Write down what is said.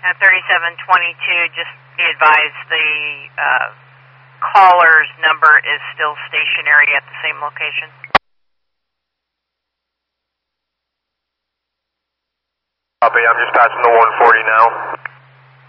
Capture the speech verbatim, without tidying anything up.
At thirty-seven twenty-two, just be advised the uh, caller's number is still stationary at the same location. Copy, I'm just passing the one forty now.